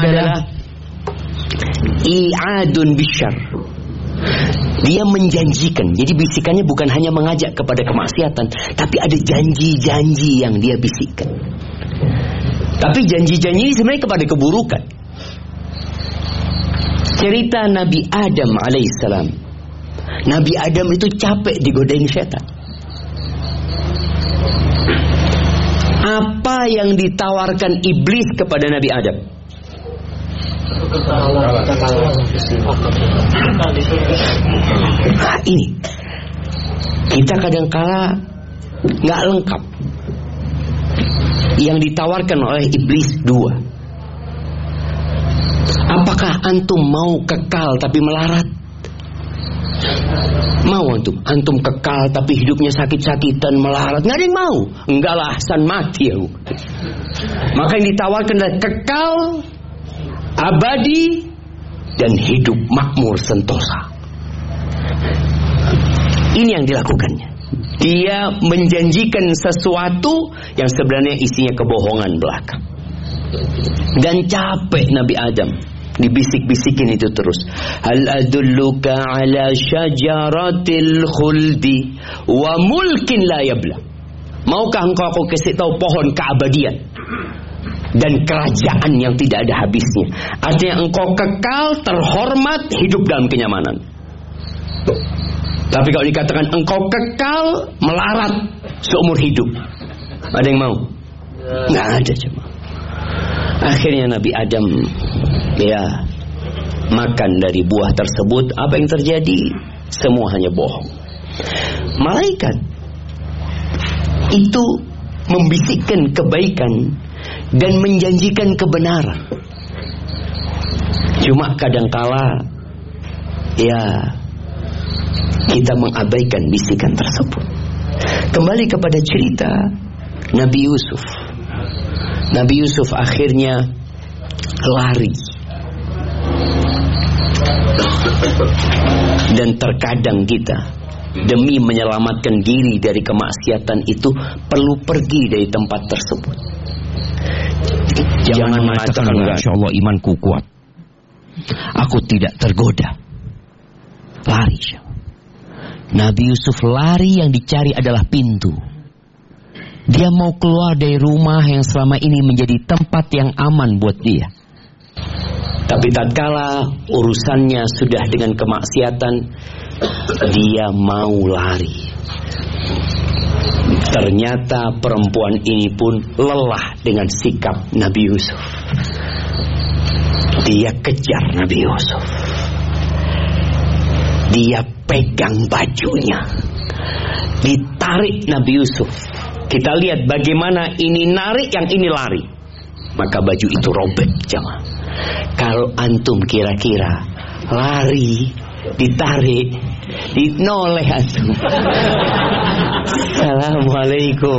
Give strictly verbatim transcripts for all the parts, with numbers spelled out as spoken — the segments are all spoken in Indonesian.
adalah i'adun bisyarr. Dia menjanjikan. Jadi bisikannya bukan hanya mengajak kepada kemaksiatan, tapi ada janji-janji yang dia bisikkan. Tapi janji-janji ini sebenarnya kepada keburukan. Cerita Nabi Adam alaihissalam. Nabi Adam itu capek digodain setan. Apa yang ditawarkan iblis kepada Nabi Adam? Nah ini, kita kadangkala nggak lengkap. Yang ditawarkan oleh iblis dua. Apakah antum mau kekal tapi melarat? Mau antum? Antum kekal tapi hidupnya sakit-sakitan, melarat? Nggak ada yang mau. Enggak lah, Hasan mati aku. Maka yang ditawarkan adalah kekal, abadi, dan hidup makmur sentosa. Ini yang dilakukannya. Dia menjanjikan sesuatu yang sebenarnya isinya kebohongan belaka. Dan capek Nabi Adam dibisik-bisikin itu terus. Hal adulluka ala syajaratil khuldi wa mulkin la yabla. Maukah engkau aku kasih tahu pohon keabadian dan kerajaan yang tidak ada habisnya. Artinya engkau kekal, terhormat, hidup dalam kenyamanan. Tapi kalau dikatakan engkau kekal, melarat seumur hidup, ada yang mau? Nggak ada cuma. Akhirnya Nabi Adam ya makan dari buah tersebut. Apa yang terjadi? Semua hanya bohong. Malaikat itu membisikkan kebaikan dan menjanjikan kebenaran. Cuma kadangkala ya kita mengabaikan bisikan tersebut. Kembali kepada cerita Nabi Yusuf. Nabi Yusuf akhirnya lari. Dan terkadang kita demi menyelamatkan diri dari kemaksiatan itu perlu pergi dari tempat tersebut. Jangan, Jangan mengatakan, insya Allah imanku kuat, aku tidak tergoda. Lari. Nabi Yusuf lari, yang dicari adalah pintu. Dia mau keluar dari rumah yang selama ini menjadi tempat yang aman buat dia. Tapi tatkala urusannya sudah dengan kemaksiatan, dia mau lari. Ternyata perempuan ini pun lelah dengan sikap Nabi Yusuf. Dia kejar Nabi Yusuf. Dia pegang bajunya, ditarik Nabi Yusuf. Kita lihat bagaimana ini narik, yang ini lari. Maka baju itu robek, jemaah. Kalau antum kira-kira lari, ditarik, dinoleh antum. Assalamualaikum.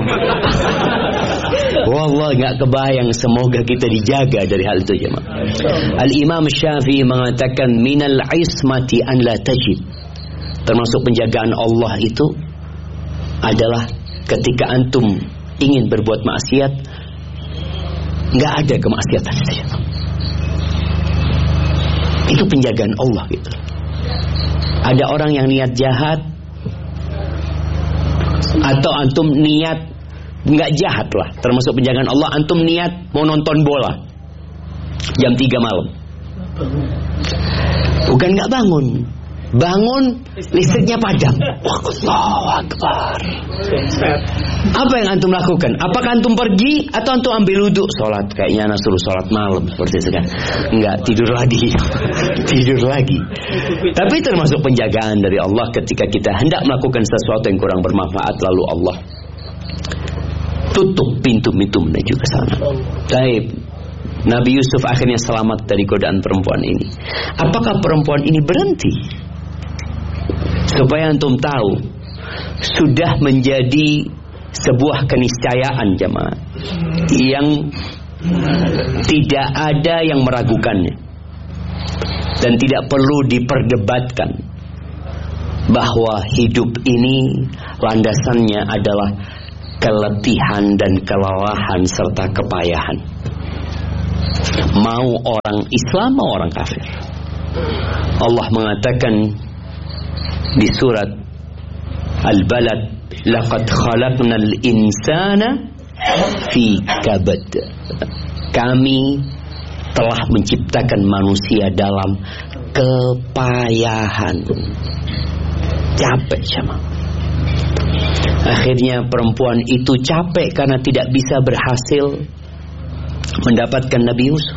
Wallah, nggak kebayang. Semoga kita dijaga dari hal itu, jemaah. Al-Imam Syafi'i mengatakan minal ismati an la tajid. Termasuk penjagaan Allah itu adalah ketika antum ingin berbuat maksiat, nggak ada kemaksiatan itu. Itu penjagaan Allah gitu. Ada orang yang niat jahat, atau antum niat nggak jahat lah, termasuk penjagaan Allah. Antum niat mau nonton bola jam tiga malam, bukan nggak bangun, bangun listriknya padam. Allahu Akbar. Apa yang antum lakukan? Apakah antum pergi atau antum ambil wudhu, sholat? Kayaknya anak suruh sholat malam seperti itu kan? Enggak, tidur lagi. Tidur lagi. Tapi termasuk penjagaan dari Allah ketika kita hendak melakukan sesuatu yang kurang bermanfaat, lalu Allah tutup pintu-pintu menuju ke sana. Baik. Nabi Yusuf akhirnya selamat dari godaan perempuan ini. Apakah perempuan ini berhenti? Supaya antum tahu, sudah menjadi sebuah keniscayaan, jemaah, yang tidak ada yang meragukannya dan tidak perlu diperdebatkan bahwa hidup ini landasannya adalah keletihan dan kelelahan serta kepayahan. Mau orang Islam, mau orang kafir. Allah mengatakan di surat Al-Balad, laqad khalaqnal insana fi kabad. Kami telah menciptakan manusia dalam kepayahan. Capek sama. Akhirnya perempuan itu capek karena tidak bisa berhasil mendapatkan Nabi Yusuf.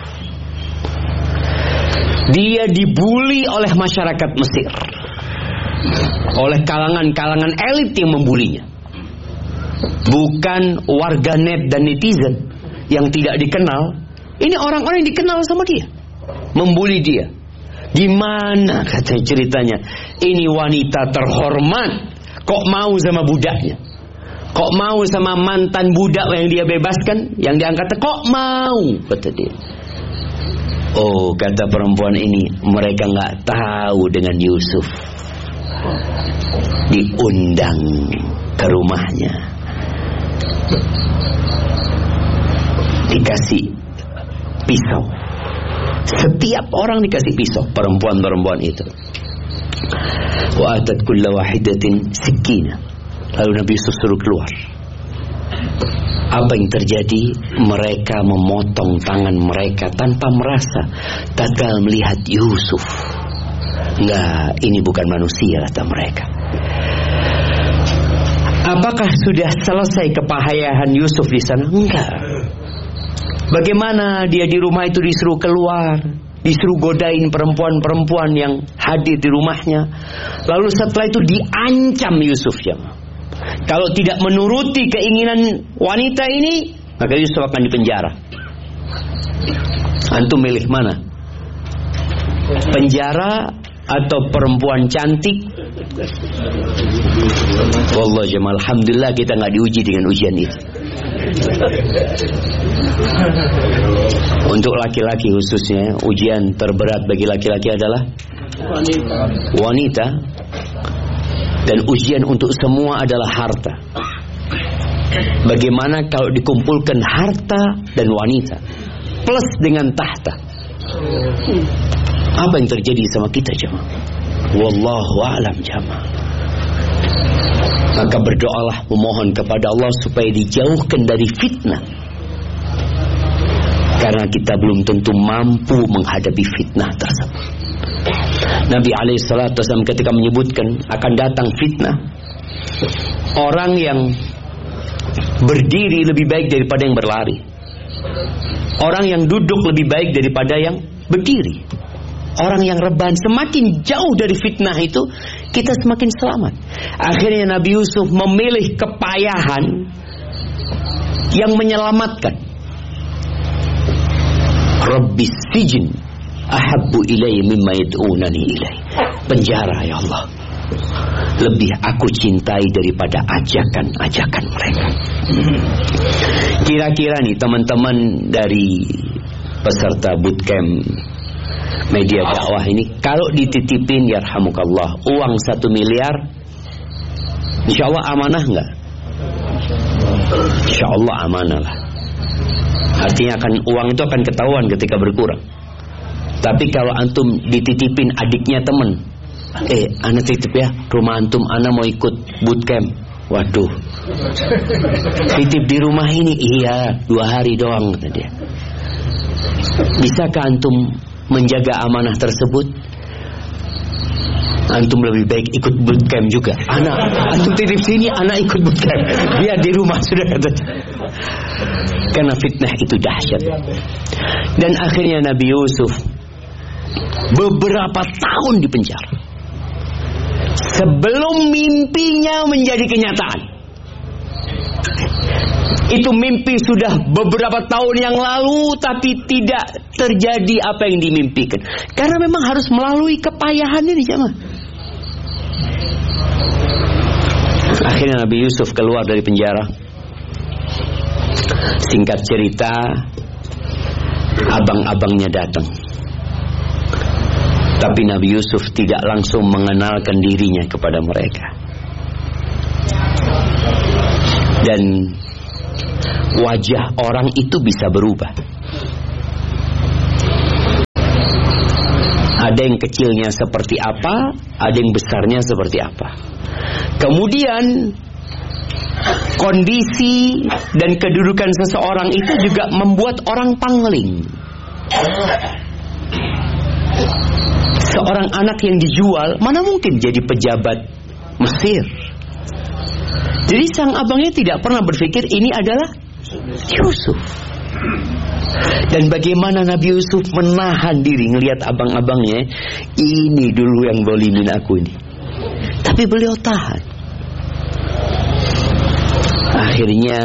Dia dibuli oleh masyarakat Mesir, oleh kalangan-kalangan elit yang membulinya. Bukan warganet dan netizen yang tidak dikenal. Ini orang-orang yang dikenal sama dia, membuli dia. Gimana katanya ceritanya, ini wanita terhormat, kok mau sama budaknya? Kok mau sama mantan budak yang dia bebaskan, yang diangkat? Kok mau, kata dia. Oh, kata perempuan ini, mereka nggak tahu dengan Yusuf. Diundang ke rumahnya, dikasih pisau. Setiap orang dikasih pisau, perempuan-perempuan itu. Wa atat kulla wahidatin sikina. Lalu Nabi Yusuf suruh keluar. Apa yang terjadi? Mereka memotong tangan mereka tanpa merasa, tatkala melihat Yusuf. Enggak, ini bukan manusia, kata mereka. Apakah sudah selesai kepahayahan Yusuf di sana? Enggak. Bagaimana dia di rumah itu disuruh keluar, disuruh godain perempuan-perempuan yang hadir di rumahnya. Lalu setelah itu diancam Yusuf, ya. Kalau tidak menuruti keinginan wanita ini, maka Yusuf akan dipenjara. Antum milih mana? Penjara atau perempuan cantik? Wallah jemaah, alhamdulillah kita nggak diuji dengan ujian itu. Untuk laki-laki khususnya, ujian terberat bagi laki-laki adalah wanita. wanita. Dan ujian untuk semua adalah harta. Bagaimana kalau dikumpulkan harta dan wanita plus dengan tahta? Apa yang terjadi sama kita, jemaah? Wallahu a'lam, jemaah. Maka berdoalah, memohon kepada Allah supaya dijauhkan dari fitnah. Karena kita belum tentu mampu menghadapi fitnah tersebut. Nabi alaihi salatu wasallam ketika menyebutkan akan datang fitnah, orang yang berdiri lebih baik daripada yang berlari, orang yang duduk lebih baik daripada yang berdiri, orang yang rebahan. Semakin jauh dari fitnah itu, kita semakin selamat. Akhirnya Nabi Yusuf memilih kepayahan yang menyelamatkan. Rabbis sijn ahabbu ilayya mimma yad'unani ilai. Penjara, ya Allah, lebih aku cintai daripada ajakan-ajakan mereka. Kira-kira nih teman-teman dari peserta bootcamp media dakwah ini, kalau dititipin yarhamukallah uang satu miliar, insya Allah amanah nggak? Insya Allah amanah lah. Artinya akan uang itu akan ketahuan ketika berkurang. Tapi kalau antum dititipin adiknya temen, eh anak titip ya rumah antum, anak mau ikut bootcamp. Waduh, titip di rumah ini, iya dua hari doang, kata dia. Bisakah antum menjaga amanah tersebut? Antum lebih baik ikut bootcamp juga. Anak, antum titip sini, anak ikut bootcamp. Biar di rumah sudah, kata. Karena fitnah itu dahsyat. Dan akhirnya Nabi Yusuf beberapa tahun di penjara sebelum mimpinya menjadi kenyataan. Itu mimpi sudah beberapa tahun yang lalu, tapi tidak terjadi apa yang dimimpikan. Karena memang harus melalui kepayahan ini, jemaah. Akhirnya Nabi Yusuf keluar dari penjara. Singkat cerita, abang-abangnya datang. Tapi Nabi Yusuf tidak langsung mengenalkan dirinya kepada mereka. Dan wajah orang itu bisa berubah. yang kecilnya seperti apa, ada yang besarnya seperti apa. Kemudian kondisi dan kedudukan seseorang itu juga membuat orang pangling. Seorang anak yang dijual mana mungkin jadi pejabat Mesir. Jadi sang abangnya tidak pernah berpikir ini adalah Yusuf. Dan bagaimana Nabi Yusuf menahan diri ngelihat abang-abangnya, ini dulu yang zalimin aku ini. Tapi beliau tahan. Akhirnya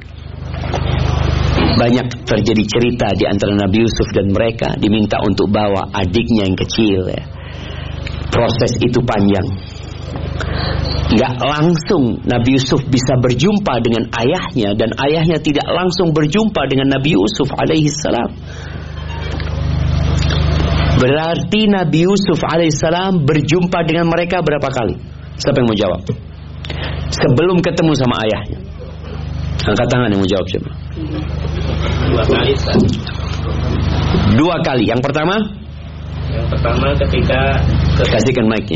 banyak terjadi cerita di antara Nabi Yusuf dan mereka, diminta untuk bawa adiknya yang kecil ya. Proses itu panjang. Gak langsung Nabi Yusuf bisa berjumpa dengan ayahnya, dan ayahnya tidak langsung berjumpa dengan Nabi Yusuf alaihissalam. Berarti Nabi Yusuf alaihissalam berjumpa dengan mereka berapa kali? Siapa yang mau jawab? Sebelum ketemu sama ayahnya, angkat tangan yang mau jawab siapa? Dua kali, Ustaz. Dua kali. Yang pertama? Yang pertama ketika kasihkan mic-nya.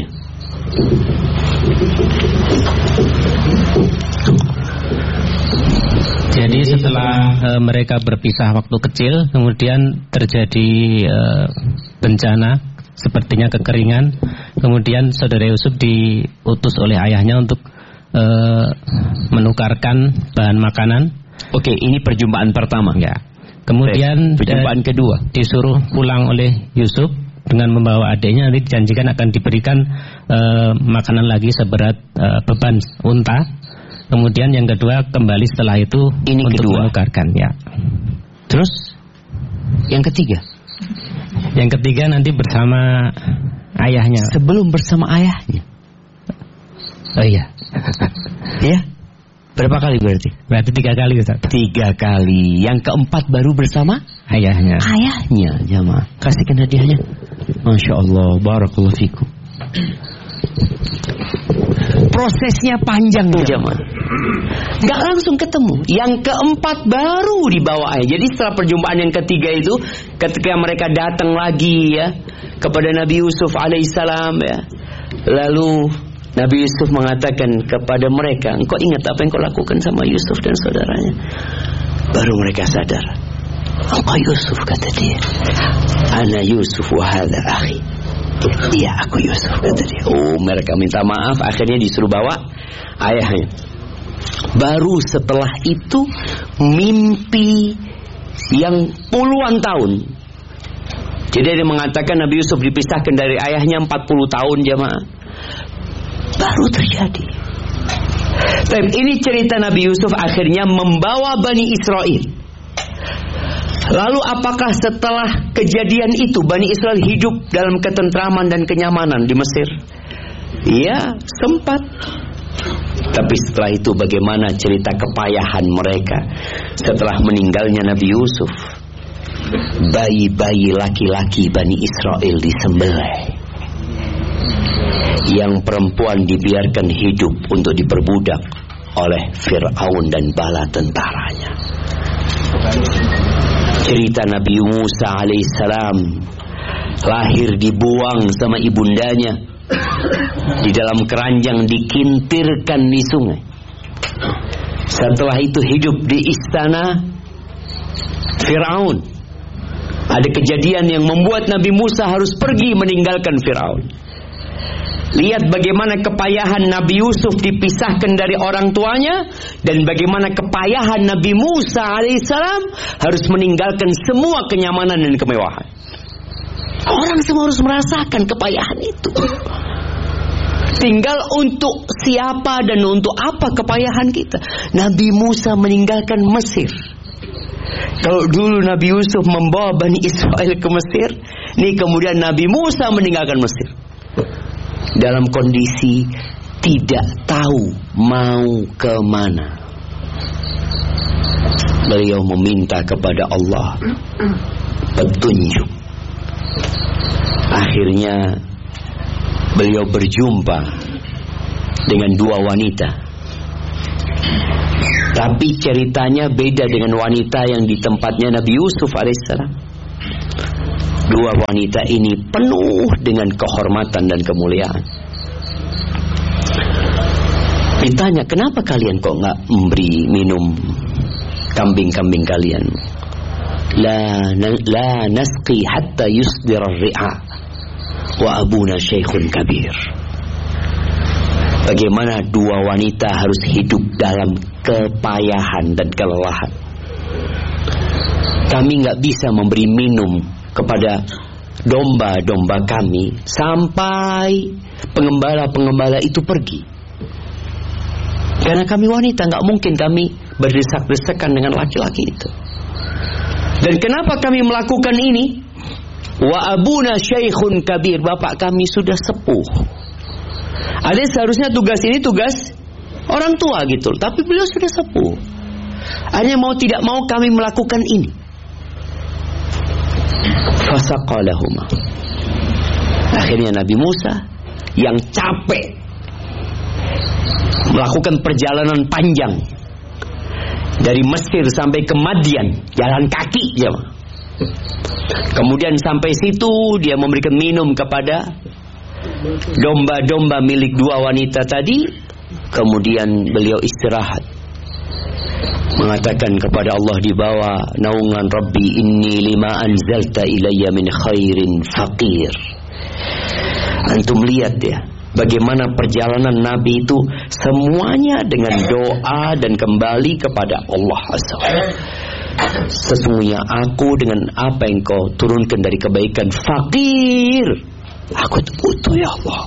Jadi setelah uh, mereka berpisah waktu kecil, kemudian terjadi uh, bencana, sepertinya kekeringan. Kemudian saudara Yusuf diutus oleh ayahnya untuk uh, menukarkan bahan makanan. Oke, ini perjumpaan pertama. Ya. Kemudian perjumpaan uh, kedua disuruh pulang oleh Yusuf dengan membawa adiknya, nanti dijanjikan akan diberikan uh, makanan lagi seberat uh, beban unta. Kemudian yang kedua kembali setelah itu ini untuk kedua. menukarkan ya. Terus yang ketiga? Yang ketiga nanti bersama ayahnya. Sebelum bersama ayahnya. Oh iya. Ya. Berapa kali berarti? Berarti tiga kali Ustaz. Tiga kali. Yang keempat baru bersama ayahnya. Ayahnya, jamaah. Kasihkan hadiahnya. Masya Allah, barakallahu fikum. Prosesnya panjang jamaah. Gak langsung ketemu. Yang keempat baru dibawa ayah. Jadi setelah perjumpaan yang ketiga itu, ketika mereka datang lagi ya kepada Nabi Yusuf alaihissalam ya, lalu Nabi Yusuf mengatakan kepada mereka, engkau ingat apa yang kau lakukan sama Yusuf dan saudaranya? Baru mereka sadar. Engkau Yusuf, kata dia. Ana Yusuf wa hadha akhi. Iya, aku Yusuf, kata dia. Oh, mereka minta maaf. Akhirnya disuruh bawa ayahnya. Baru setelah itu mimpi yang puluhan tahun. Jadi dia mengatakan Nabi Yusuf dipisahkan dari ayahnya empat puluh tahun jamaah. Baru terjadi. Dan ini cerita Nabi Yusuf akhirnya membawa Bani Israel. Lalu apakah setelah kejadian itu Bani Israel hidup dalam ketentraman dan kenyamanan di Mesir? Ya, sempat. Tapi setelah itu bagaimana cerita kepayahan mereka setelah meninggalnya Nabi Yusuf? Bayi-bayi laki-laki Bani Israel disembelih. Yang perempuan dibiarkan hidup untuk diperbudak oleh Fir'aun dan bala tentaranya. Cerita Nabi Musa alaihissalam lahir dibuang sama ibundanya di dalam keranjang, dikintirkan di sungai. Setelah itu hidup di istana Fir'aun. Ada kejadian yang membuat Nabi Musa harus pergi meninggalkan Fir'aun. Lihat bagaimana kepayahan Nabi Yusuf dipisahkan dari orang tuanya, dan bagaimana kepayahan Nabi Musa alaihissalam harus meninggalkan semua kenyamanan dan kemewahan. Orang semua harus merasakan kepayahan itu. Tinggal untuk siapa dan untuk apa kepayahan kita. Nabi Musa meninggalkan Mesir. Kalau dulu Nabi Yusuf membawa Bani Israel ke Mesir, ini kemudian Nabi Musa meninggalkan Mesir dalam kondisi tidak tahu mau kemana. Beliau meminta kepada Allah petunjuk. Akhirnya beliau berjumpa dengan dua wanita. Tapi ceritanya beda dengan wanita yang di tempatnya Nabi Yusuf alaihissalam. Dua wanita ini penuh dengan kehormatan dan kemuliaan. Ditanya, kenapa kalian kok nggak memberi minum kambing-kambing kalian? La, la nasqi hatta yusdir ar-ri'a wa abuna syekhun kabir. Bagaimana dua wanita harus hidup dalam kepayahan dan kelelahan. Kami nggak bisa memberi minum kepada domba-domba kami sampai pengembala-pengembala itu pergi. Karena kami wanita, nggak mungkin kami berdesak-desakan dengan laki-laki itu. Dan kenapa kami melakukan ini? Wa abuna syekhun kabir, bapak kami sudah sepuh. Ada seharusnya tugas ini tugas orang tua gitu, tapi beliau sudah sepuh. Hanya mau tidak mau kami melakukan ini. Fasaqalahuma. Akhirnya Nabi Musa yang capek melakukan perjalanan panjang dari Mesir sampai ke Madian, jalan kaki ya. Kemudian sampai situ dia memberikan minum kepada domba-domba milik dua wanita tadi. Kemudian beliau istirahat, mengatakan kepada Allah di bawah naungan Rabbi inni lima anzalta ilayya min khairin faqir. Antum lihat ya, bagaimana perjalanan Nabi itu semuanya dengan doa dan kembali kepada Allah Azza wa Jalla. Sesungguhnya aku dengan apa yang kau turunkan dari kebaikan fakir, aku itu butuh ya Allah.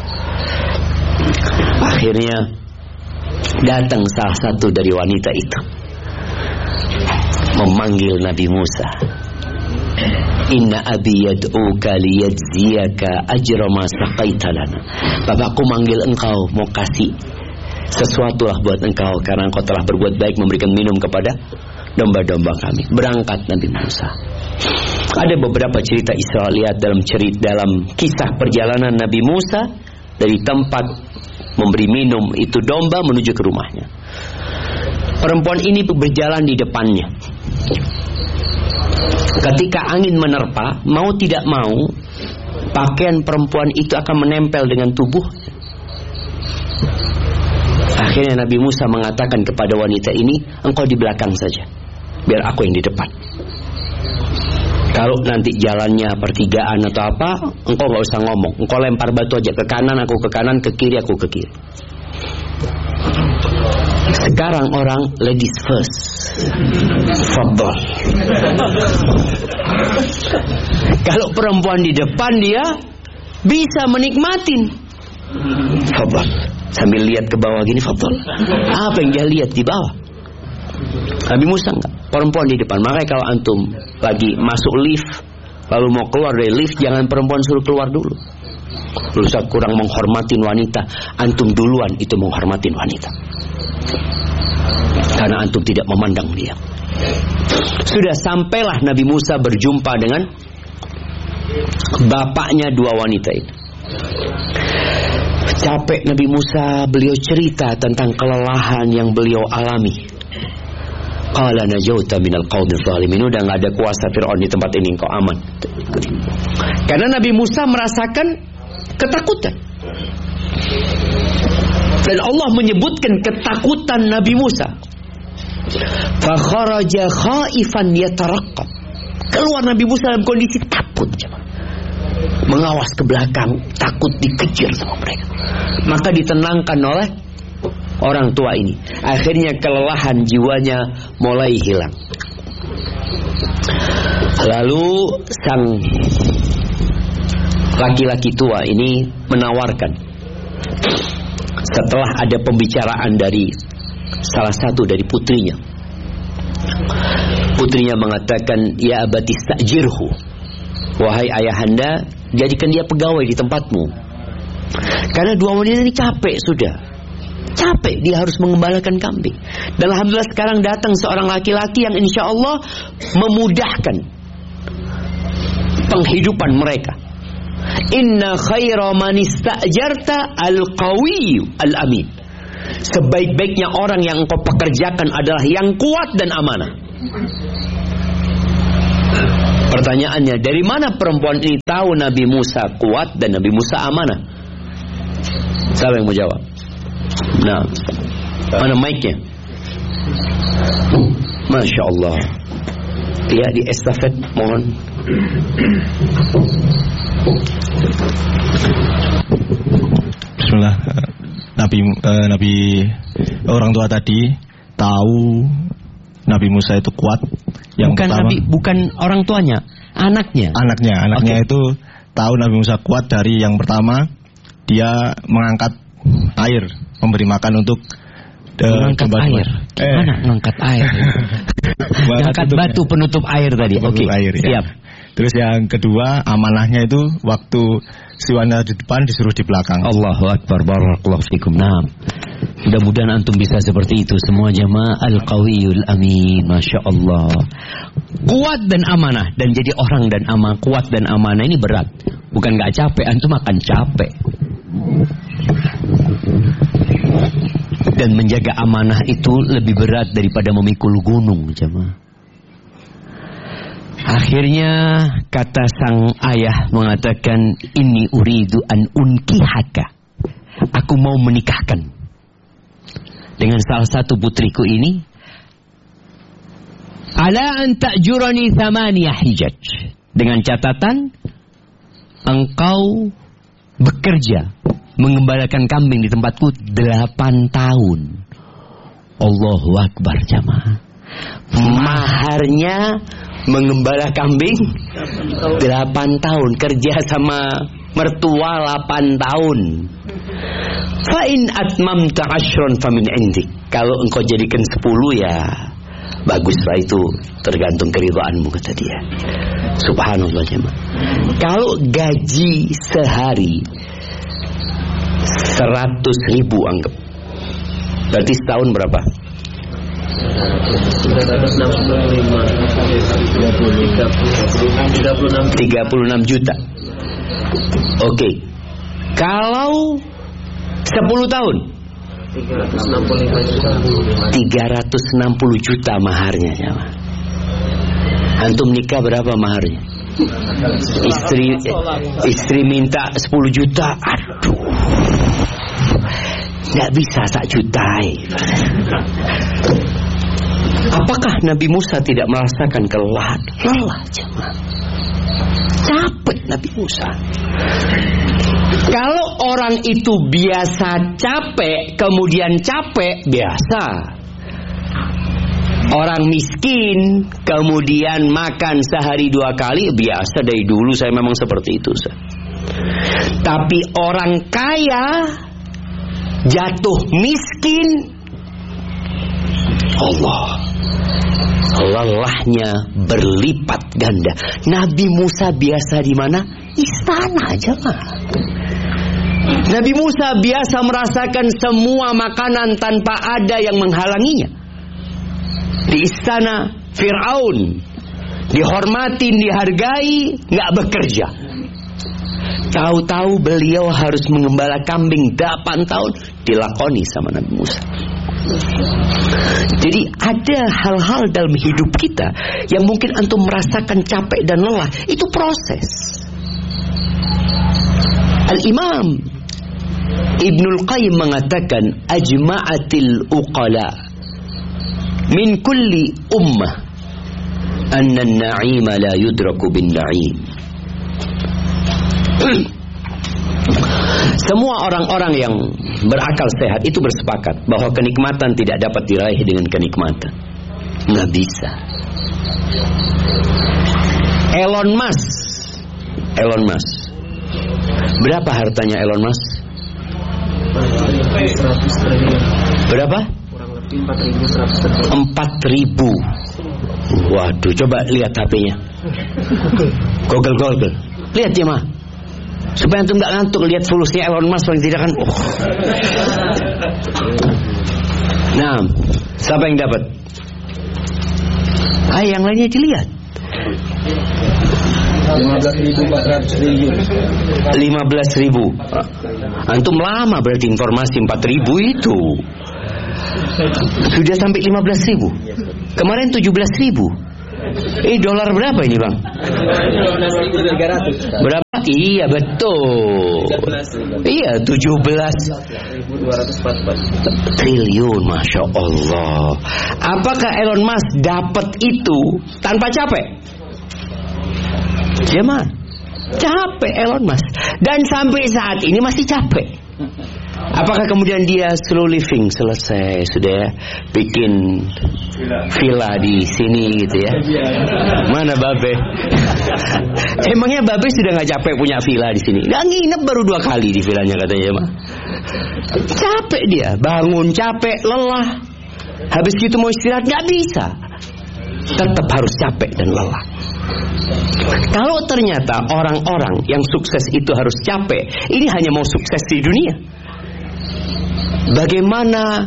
Akhirnya datang salah satu dari wanita itu memanggil Nabi Musa. Inna abi yad'uka liyajziyaka ajra ma saqaita lana. Bapakku manggil engkau mau kasih sesuatu lah buat engkau karena engkau telah berbuat baik memberikan minum kepada domba-domba kami. Berangkat Nabi Musa. Ada beberapa cerita Israeliat dalam cerita dalam kisah perjalanan Nabi Musa dari tempat memberi minum itu domba menuju ke rumahnya. Perempuan ini berjalan di depannya. Ketika angin menerpa, mau tidak mau pakaian perempuan itu akan menempel dengan tubuh. Akhirnya Nabi Musa mengatakan kepada wanita ini, engkau di belakang saja, biar aku yang di depan. Kalau nanti jalannya pertigaan atau apa, engkau gak usah ngomong. Engkau lempar batu aja ke kanan, aku ke kanan, ke kiri, aku ke kiri. Sekarang orang ladies first. Fadhal. Kalau perempuan di depan dia bisa menikmatin. Fadhal. Sambil lihat ke bawah gini, fadhal. Apa yang dia lihat di bawah? Nabi Musa enggak. Perempuan di depan. Makanya kalau antum lagi masuk lift, lalu mau keluar dari lift, jangan perempuan suruh keluar dulu. Lalu saya kurang menghormatin wanita. Antum duluan itu menghormatin wanita, karena antum tidak memandang dia. Sudah sampailah Nabi Musa berjumpa dengan bapaknya dua wanita itu. Capek Nabi Musa, beliau cerita tentang kelelahan yang beliau alami. Qala najauta minal qaumidz zalimin. Udah gak ada kuasa Fir'aun di tempat ini, engkau aman. Karena Nabi Musa merasakan ketakutan. Dan Allah menyebutkan ketakutan Nabi Musa. Fa kharaja khaifan yataraqqab. Keluar Nabi Musa dalam kondisi takut, mengawas ke belakang, takut dikejar sama mereka. Maka ditenangkan oleh orang tua ini. Akhirnya kelelahan jiwanya mulai hilang. Lalu sang laki-laki tua ini menawarkan, setelah ada pembicaraan dari salah satu dari putrinya. Putrinya mengatakan, ya abati stajirhu, wahai ayahanda, jadikan dia pegawai di tempatmu. Karena dua wanita ini capek sudah. Capek dia harus mengembalakan kambing. Dan alhamdulillah sekarang datang seorang laki-laki yang insya Allah memudahkan penghidupan mereka. Inna khaira man istajarta al-qawiyyu al-amin. Sebaik-baiknya orang yang engkau pekerjakan adalah yang kuat dan amanah. Pertanyaannya, dari mana perempuan ini tahu Nabi Musa kuat dan Nabi Musa amanah? Siapa yang mau jawab? Nah, mana mic-nya? Masya Allah. Ya, di estafet, mohon. Bismillah. Nabi uh, Nabi orang tua tadi tahu Nabi Musa itu kuat. Yang bukan pertama, Nabi, bukan orang tuanya, anaknya. Anaknya, anaknya Okay. itu tahu Nabi Musa kuat dari yang pertama dia mengangkat air, memberi makan untuk uh, mengangkat air. Gimana eh. mengangkat air? Mengangkat batu penutup air tadi. Oke. Okay. Air, ya. Siap. Terus yang kedua, amanahnya itu waktu si wanita di depan disuruh di belakang. Allahu Akbar, barakallahu fikum. Naam. Mudah-mudahan antum bisa seperti itu semua jamaah. Al-Qawiyul Amin, Masya Allah. Kuat dan amanah. Dan jadi orang dan amanah. Kuat dan amanah ini berat. Bukan gak capek, antum akan capek. Dan menjaga amanah itu lebih berat daripada memikul gunung jamaah. Akhirnya kata sang ayah mengatakan, inni uridu an unkihaka. Aku mau menikahkan dengan salah satu putriku ini. Ala an ta'jurani thamaniya hijaj. Dengan catatan engkau bekerja mengembalakan kambing di tempatku delapan tahun. Allahu Akbar jamaah. Maharnya mengembala kambing delapan tahun, kerja sama mertua delapan tahun. Fa in atmamta ashron famin indik. Kalau engkau jadikan sepuluh ya baguslah, itu tergantung keridhaanmu, kata dia. Subhanallah jemaah. Kalau gaji sehari seratus ribu anggap, berarti setahun berapa? tiga puluh enam juta. Oke. Okay. Kalau sepuluh tahun tiga ratus enam puluh juta maharnya ya. Antum nikah berapa maharnya? Istri istri minta sepuluh juta. Aduh. Nggak bisa sak juta. Apakah Nabi Musa tidak merasakan kelelahan? Lelah jemaah. Capek Nabi Musa. Kalau orang itu biasa capek, kemudian capek, biasa. Orang miskin, kemudian makan sehari dua kali, biasa dari dulu saya memang seperti itu. Tapi orang kaya jatuh miskin, Allah, lelahnya berlipat ganda. Nabi Musa biasa di mana? Istana aja mah. Nabi Musa biasa merasakan semua makanan tanpa ada yang menghalanginya. Di istana Fir'aun, dihormatin, dihargai, nggak bekerja. Tahu-tahu beliau harus mengembala kambing delapan tahun, dilakoni sama Nabi Musa. Jadi ada hal-hal dalam hidup kita yang mungkin antum merasakan capek dan lelah. Itu proses. Al-Imam Ibnul Qayyim mengatakan, ajma'atil uqala min kulli ummah anna an-na'ima la yudraku bin na'im. Semua orang-orang yang berakal sehat itu bersepakat bahwa kenikmatan tidak dapat diraih dengan kenikmatan. Nggak bisa. Elon Musk, Elon Musk, berapa hartanya Elon Musk? Berapa? Empat ribu. Waduh, coba lihat H P-nya. Google, Google. Lihat ya mah. Supaya antum nggak ngantuk lihat fulusnya Elon Musk paling tidak kan. Oh. Nah, siapa yang dapat? Ah, yang lainnya dilihat. lima belas ribu. Antum lama berarti informasi empat ribu itu. Sudah sampai lima belas ribu. Kemarin tujuh belas ribu. Ini dolar berapa ini bang? Berapa? Iya betul. Iya tujuh belas triliun, masya Allah. Apakah Elon Musk dapat itu tanpa capek? Jemaah, capek Elon Musk dan sampai saat ini masih capek. Apakah kemudian dia slow living selesai sudah bikin villa di sini gitu ya? Mana Babe? Emangnya Babe sudah nggak capek punya villa di sini? Nggak nginep baru dua kali di villanya katanya mah. Capek dia, bangun capek, lelah. Habis gitu mau istirahat nggak bisa. Tetap harus capek dan lelah. Kalau ternyata orang-orang yang sukses itu harus capek, ini hanya mau sukses di dunia. Bagaimana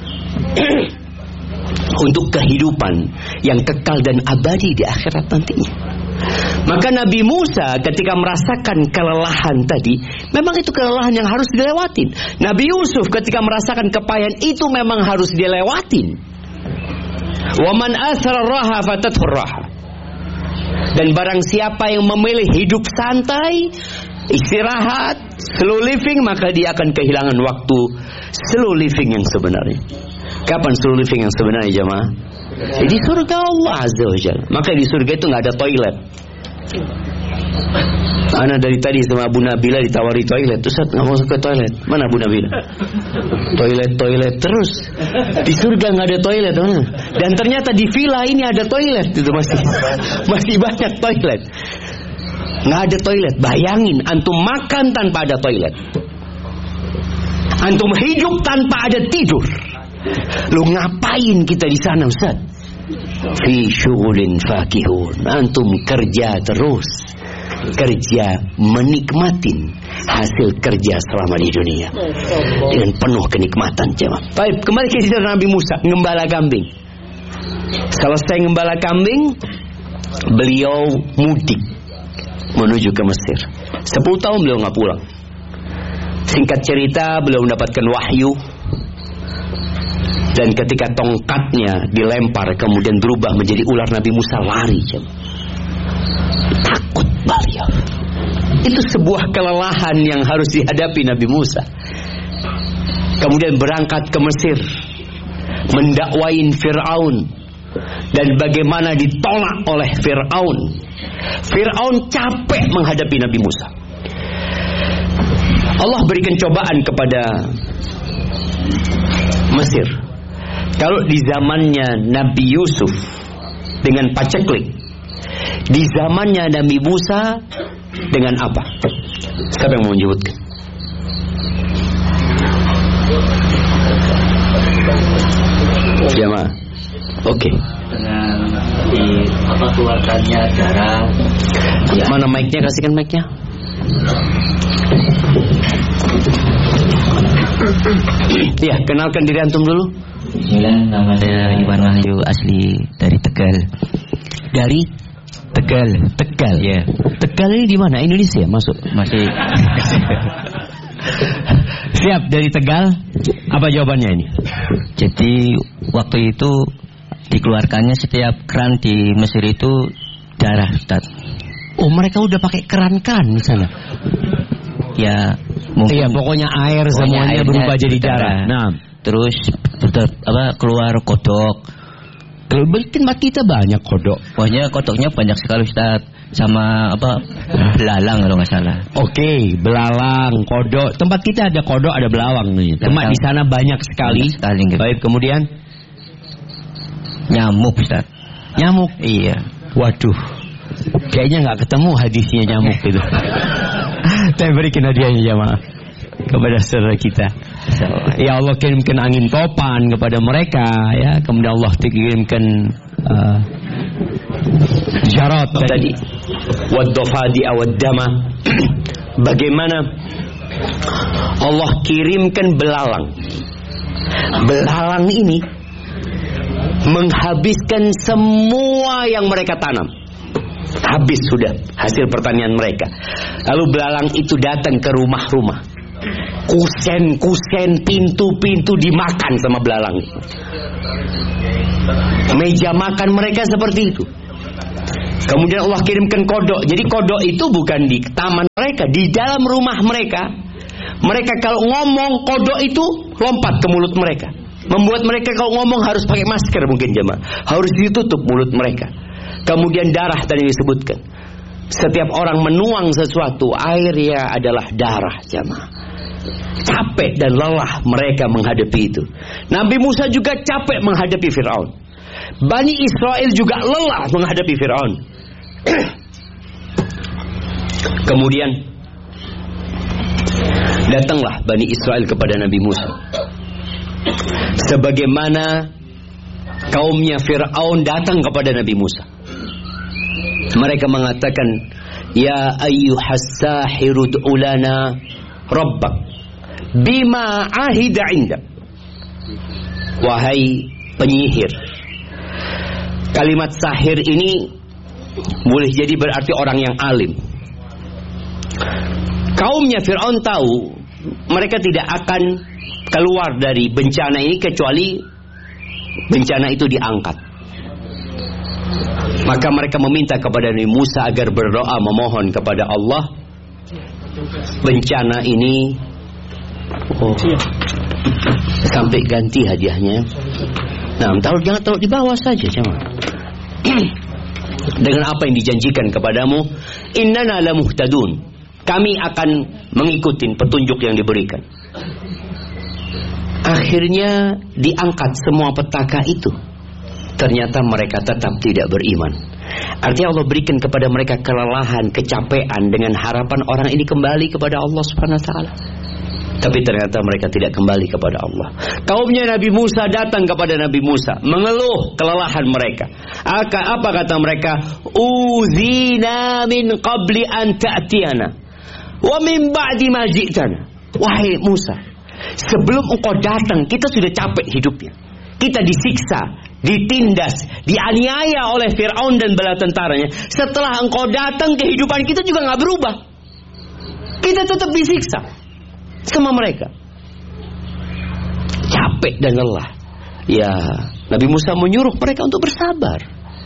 untuk kehidupan yang kekal dan abadi di akhirat nantinya? Maka Nabi Musa ketika merasakan kelelahan tadi, memang itu kelelahan yang harus dilewatin. Nabi Yusuf ketika merasakan kepayahan, itu memang harus dilewatin. Wa man asara raha fatathu raha. Dan barang siapa yang memilih hidup santai, istirahat, slow living, maka dia akan kehilangan waktu slow living yang sebenarnya. Kapan slow living yang sebenarnya jemaah? Di surga Allah Azza wa Jalla. Maka di surga itu nggak ada toilet. Ana dari tadi sama Abu Nabila ditawari toilet, terus nggak masuk ke toilet. Mana Abu Nabila? Toilet toilet terus. Di surga nggak ada toilet, mana? Dan ternyata di villa ini ada toilet, itu masih masih banyak toilet. Nggak ada toilet. Bayangin antum makan tanpa ada toilet, antum hidup tanpa ada tidur. Lu ngapain kita di sana Ustaz? Fi syughulin fakihun. Antum kerja terus, kerja menikmatin hasil kerja selama di dunia dengan penuh kenikmatan jemaah. Baik, kembali ke cerita Nabi Musa ngembala kambing. Selesai ngembala kambing, beliau mudik menuju ke Mesir. Sepuluh tahun beliau nggak pulang. Singkat cerita, beliau mendapatkan wahyu. Dan ketika tongkatnya dilempar kemudian berubah menjadi ular, Nabi Musa lari. Takut beliau. Itu sebuah kelelahan yang harus dihadapi Nabi Musa. Kemudian berangkat ke Mesir, mendakwain Fir'aun. Dan bagaimana ditolak oleh Fir'aun. Fir'aun capek menghadapi Nabi Musa. Allah berikan cobaan kepada Mesir. Kalau di zamannya Nabi Yusuf dengan paceklik, di zamannya Nabi Musa dengan apa? Siapa yang mau menyebutkan? Jamaah. Oke. Dengan di apa keluarkannya darah. Ya. Mana mic-nya? Kasihkan mic-nya. Ya, kenalkan diri antum dulu. Bismillah, nama saya Iwan Wahyu, asli dari Tegal. Dari Tegal, Tegal. Ya. Tegal ini di mana? Indonesia masuk. Masih. Siap, dari Tegal. Apa jawabannya ini? Jadi waktu itu dikeluarkannya setiap keran di Mesir itu darah, Ustaz. Oh, mereka udah pakai keran-keran di sana. Ya, mungkin. Iya, pokoknya air semuanya berubah jadi darah. Nah, terus tetap apa keluar kodok. Di tempat kita banyak kodok. Pokoknya kodoknya banyak sekali Ustaz. Sama apa belalang kalau nggak salah. Oke, belalang, kodok. Tempat kita ada kodok, ada belawang nih. Tempat di sana banyak sekali. Banyak sekali gitu. Baik, kemudian nyamuk Ustaz. Nyamuk. Iya. Waduh, kayaknya nggak ketemu hadisnya nyamuk itu. Saya berikan hadiahnya jamaah kepada saudara kita. Ya Allah kirimkan angin topan kepada mereka, ya. Kemudian Allah kirimkan uh, jarat tadi, waddafadi awaddama. Bagaimana Allah kirimkan belalang. Belalang ini menghabiskan semua yang mereka tanam. Habis sudah hasil pertanian mereka. Lalu belalang itu datang ke rumah-rumah. Kusen-kusen, pintu-pintu dimakan sama belalang. Meja makan mereka seperti itu. Kemudian Allah kirimkan kodok. Jadi kodok itu bukan di taman mereka, di dalam rumah mereka. Mereka kalau ngomong, kodok itu lompat ke mulut mereka, membuat mereka kalau ngomong harus pakai masker mungkin jemaah, harus ditutup mulut mereka. Kemudian darah tadi disebutkan. Setiap orang menuang sesuatu, airnya adalah darah jemaah. Capek dan lelah mereka menghadapi itu. Nabi Musa juga capek menghadapi Fir'aun. Bani Israel juga lelah menghadapi Fir'aun. Kemudian datanglah Bani Israel kepada Nabi Musa, sebagaimana kaumnya Fir'aun datang kepada Nabi Musa. Mereka mengatakan, ya ayyuhas sahiru ud'u lana rabbak bima ahida indak. Wahai penyihir. Kalimat sahir ini boleh jadi berarti orang yang alim. Kaumnya Fir'aun tahu mereka tidak akan keluar dari bencana ini kecuali bencana itu diangkat. Maka mereka meminta kepada Nabi Musa agar berdoa memohon kepada Allah bencana ini. Oh, sampai ganti hadiahnya. Nah, taruh, jangan taruh di bawah saja, jangan. Dengan apa yang dijanjikan kepadamu, innana lamuhtadun, kami akan mengikuti petunjuk yang diberikan. Akhirnya diangkat semua petaka itu. Ternyata mereka tetap tidak beriman. Artinya Allah berikan kepada mereka kelelahan, kecapean dengan harapan orang ini kembali kepada Allah Subhanahu wa taala. Tapi ternyata mereka tidak kembali kepada Allah. Kaumnya Nabi Musa datang kepada Nabi Musa, mengeluh kelelahan mereka. Apa kata mereka? Uzina min qabli an ta'tiyana wa min ba'di ma ji'tana. Wahai Musa, sebelum engkau datang kita sudah capek hidupnya. Kita disiksa, ditindas, dianiaya oleh Fir'aun dan bala tentaranya. Setelah engkau datang, kehidupan kita juga gak berubah. Kita tetap disiksa sama mereka. Capek dan lelah. Ya, Nabi Musa menyuruh mereka untuk bersabar.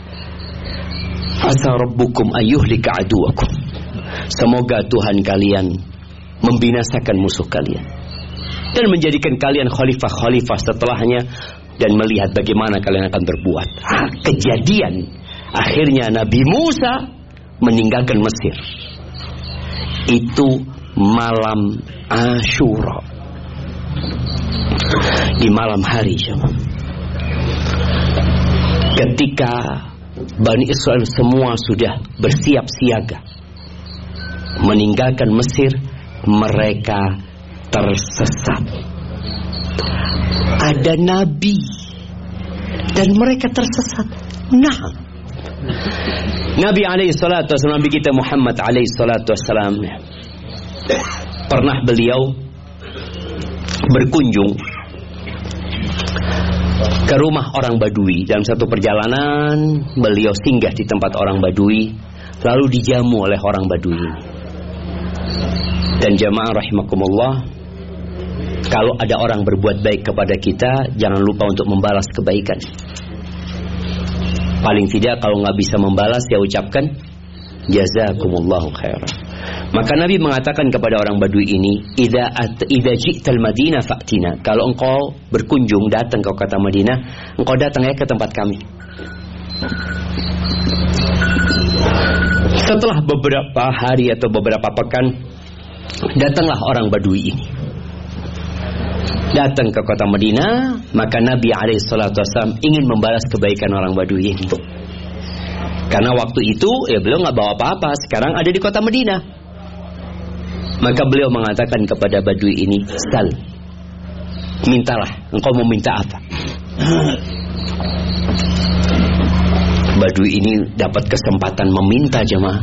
Asa rabbukum ayyuhlika aduwakum. Semoga Tuhan kalian membinasakan musuh kalian dan menjadikan kalian khalifah-khalifah setelahnya, dan melihat bagaimana kalian akan berbuat. Ah, kejadian akhirnya Nabi Musa meninggalkan Mesir. Itu malam Asyura, di malam hari, ketika Bani Israel semua sudah bersiap siaga meninggalkan Mesir, mereka tersesat. Ada nabi dan mereka tersesat. Nah, Nabi alaihi salatu wassalam, Nabi kita Muhammad alaihi salatu wassalam, pernah beliau berkunjung ke rumah orang Badui. Dalam satu perjalanan beliau singgah di tempat orang Badui, lalu dijamu oleh orang Badui ini. Dan jamaah rahimakumullah, kalau ada orang berbuat baik kepada kita, jangan lupa untuk membalas kebaikan. Paling tidak kalau nggak bisa membalas, ya ucapkan jazakumullahu khairan. Maka Nabi mengatakan kepada orang Badui ini, idza idza ji'tal Madinah fa'tina. Kalau engkau berkunjung, datang ke kota Madinah, engkau datang ya ke tempat kami. Setelah beberapa hari atau beberapa pekan, datanglah orang Badui ini. Datang ke kota Madinah, maka Nabi alaihi salatu wasallam ingin membalas kebaikan orang Badui ini. Karena waktu itu ya beliau nggak bawa apa-apa, sekarang ada di kota Madinah. Maka beliau mengatakan kepada Badui ini, sal, mintalah, engkau mau minta apa? Badui ini dapat kesempatan meminta jemaah.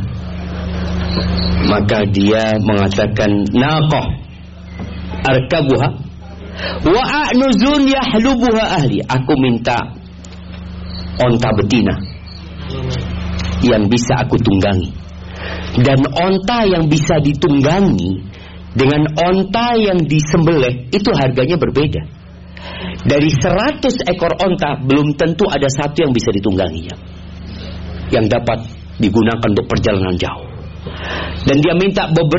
Maka dia mengatakan, naqah arkabuha wa a'nuzun yahlubuha ahli. Aku minta onta betina yang bisa aku tunggangi. Dan onta yang bisa ditunggangi dengan onta yang disembelih itu harganya berbeda. Dari seratus ekor onta belum tentu ada satu yang bisa ditungganginya, yang dapat digunakan untuk perjalanan jauh. Dan dia minta beberapa